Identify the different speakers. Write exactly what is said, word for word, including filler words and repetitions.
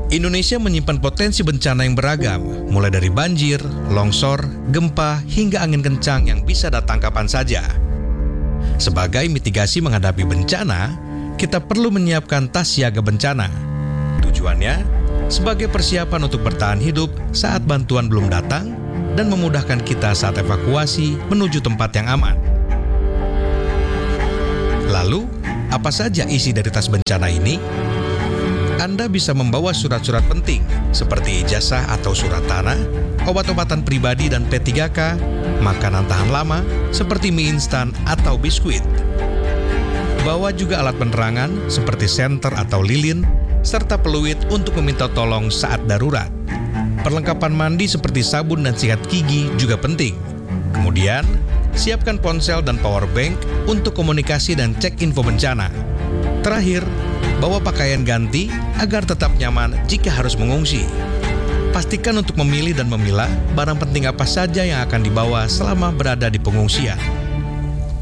Speaker 1: Indonesia menyimpan potensi bencana yang beragam, mulai dari banjir, longsor, gempa, hingga angin kencang yang bisa datang kapan saja. Sebagai mitigasi menghadapi bencana, kita perlu menyiapkan tas siaga bencana. Tujuannya, sebagai persiapan untuk bertahan hidup saat bantuan belum datang dan memudahkan kita saat evakuasi menuju tempat yang aman. Lalu, apa saja isi dari tas bencana ini? Anda bisa membawa surat-surat penting seperti ijazah atau surat tanah, obat-obatan pribadi dan P tiga K, makanan tahan lama seperti mie instan atau biskuit. Bawa juga alat penerangan seperti senter atau lilin, serta peluit untuk meminta tolong saat darurat. Perlengkapan mandi seperti sabun dan sikat gigi juga penting. Kemudian, siapkan ponsel dan power bank untuk komunikasi dan cek info bencana. Terakhir, bawa pakaian ganti agar tetap nyaman jika harus mengungsi. Pastikan untuk memilih dan memilah barang penting apa saja yang akan dibawa selama berada di pengungsian.